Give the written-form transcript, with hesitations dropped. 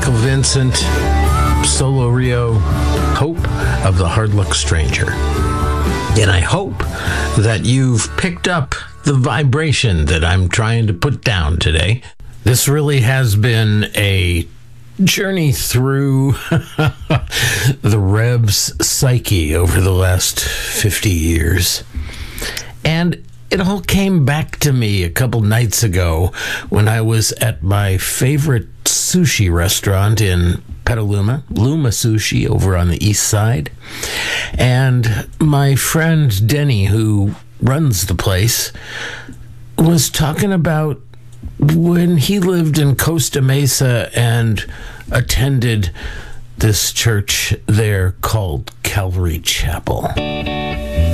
Michael Vincent, Solo Rio, Hope of the Hard Luck Stranger. And I hope that you've picked up the vibration that I'm trying to put down today. This really has been a journey through the Rev's psyche over the last 50 years. And it all came back to me a couple nights ago when I was at my favorite sushi restaurant in Petaluma, Luma Sushi over on the east side. And my friend Denny, who runs the place, was talking about when he lived in Costa Mesa and attended this church there called Calvary Chapel.